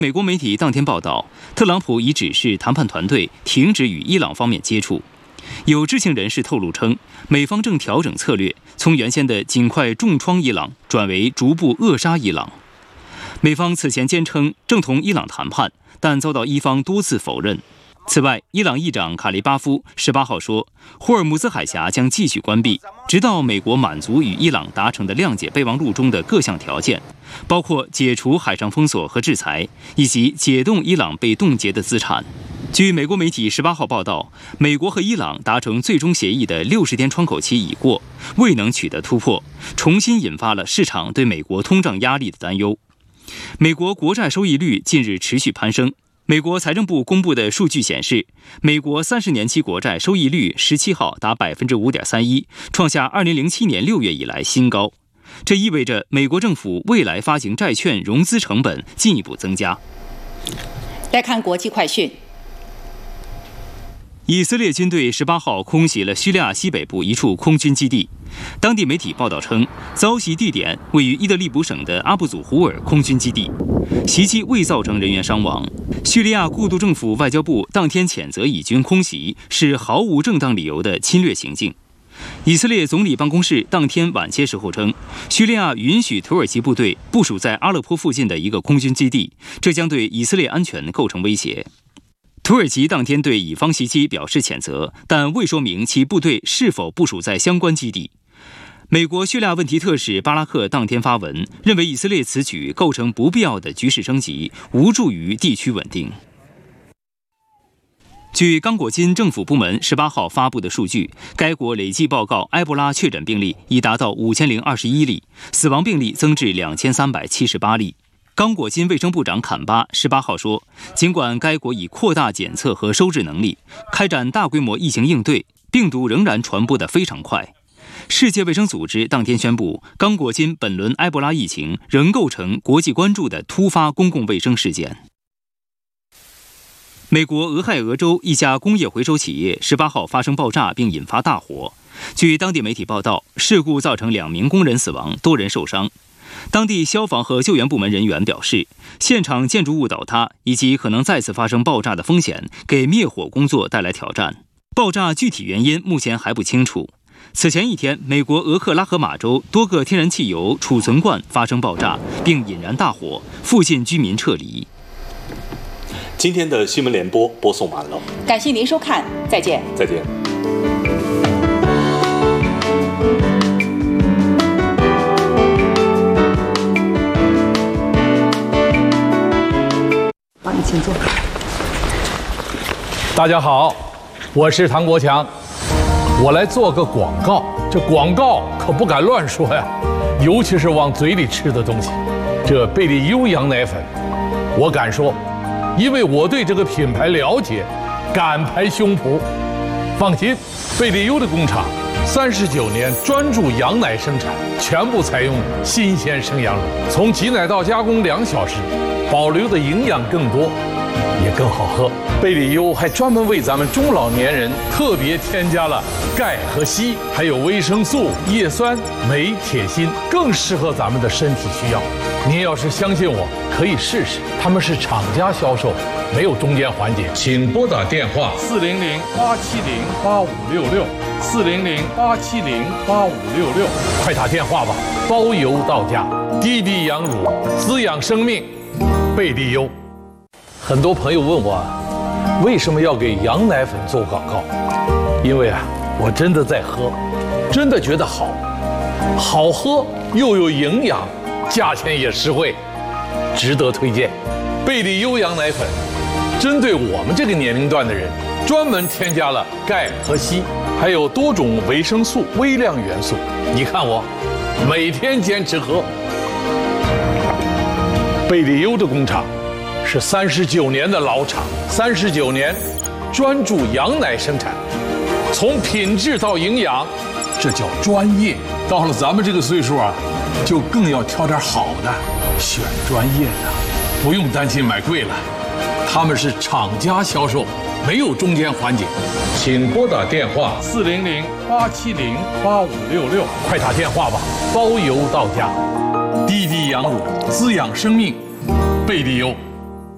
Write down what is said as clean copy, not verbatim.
美国媒体当天报道，特朗普已指示谈判团队停止与伊朗方面接触。有知情人士透露称，美方正调整策略，从原先的尽快重创伊朗转为逐步扼杀伊朗。美方此前坚称正同伊朗谈判，但遭到伊方多次否认。此外，伊朗议长卡利巴夫18号说，霍尔木兹海峡将继续关闭，直到美国满足与伊朗达成的谅解备忘录中的各项条件，包括解除海上封锁和制裁，以及解冻伊朗被冻结的资产。据美国媒体18号报道，美国和伊朗达成最终协议的60天窗口期已过，未能取得突破，重新引发了市场对美国通胀压力的担忧。美国国债收益率近日持续攀升。美国财政部公布的数据显示，美国30年期国债收益率17号达 5.31%， 创下2007年6月以来新高。这意味着美国政府未来发行债券融资成本进一步增加。 来看国际快讯。 以色列军队18号空袭了叙利亚西北部一处空军基地，当地媒体报道称，遭袭地点位于伊德利卜省的阿布祖胡尔空军基地，袭击未造成人员伤亡。叙利亚过渡政府外交部当天谴责以军空袭是毫无正当理由的侵略行径。以色列总理办公室当天晚些时候称，叙利亚允许土耳其部队部署在阿勒颇附近的一个空军基地，这将对以色列安全构成威胁。土耳其当天对以方袭击表示谴责，但未说明其部队是否部署在相关基地。美国叙利亚问题特使巴拉克当天发文，认为以色列此举构成不必要的局势升级，无助于地区稳定。据刚果金政府部门18号发布的数据，该国累计报告埃博拉确诊病例已达到5021例，死亡病例增至2378例。刚果金卫生部长坎巴18号说，尽管该国已扩大检测和收治能力，开展大规模疫情应对，病毒仍然传播得非常快。世界卫生组织当天宣布，刚果金本轮埃博拉疫情仍构成国际关注的突发公共卫生事件。美国俄亥俄州一家工业回收企业18号发生爆炸并引发大火。据当地媒体报道，事故造成2名工人死亡，多人受伤。当地消防和救援部门人员表示，现场建筑物倒塌以及可能再次发生爆炸的风险，给灭火工作带来挑战。爆炸具体原因目前还不清楚。此前一天，美国俄克拉荷马州多个天然气油储存罐发生爆炸，并引燃大火，附近居民撤离。 今天的新闻联播播送完了， 感谢您收看，再见。 再见。 请坐。 大家好，我是唐国强，我来做个广告。这广告可不敢乱说呀，尤其是往嘴里吃的东西。这贝利优羊奶粉，我敢说，因为我对这个品牌了解，敢拍胸脯。放心，贝利优的工厂39年专注羊奶生产，全部采用新鲜生羊乳，从挤奶到加工2小时。保留的营养更多，也更好喝。贝利优还专门为咱们中老年人特别添加了钙和硒，还有维生素、叶酸、镁、铁、锌，更适合咱们的身体需要。您要是相信我，可以试试。他们是厂家销售，没有中间环节。请拨打电话400-870-8566，400-870-8566，快打电话吧，包邮到家。滴滴羊乳，滋养生命。贝利优。很多朋友问我，为什么要给羊奶粉做广告？因为我真的在喝，真的觉得好喝又有营养，价钱也实惠，值得推荐。贝利优羊奶粉针对我们这个年龄段的人，专门添加了钙和硒，还有多种维生素、微量元素。你看我每天坚持喝。贝利优的工厂是39年的老厂，39年专注羊奶生产，从品质到营养，这叫专业。到了咱们这个岁数就更要挑点好的，选专业的，不用担心买贵了。他们是厂家销售，没有中间环节。请拨打电话400-870-8566，快打电话吧，包邮到家。滴滴羊乳，滋养生命，贝利优。